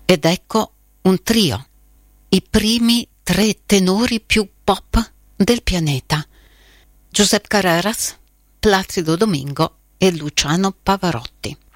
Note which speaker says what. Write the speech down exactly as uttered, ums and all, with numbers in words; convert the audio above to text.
Speaker 1: Ed ecco un trio, i primi tre tenori più pop del pianeta: Josep Carreras, Placido Domingo e Luciano Pavarotti.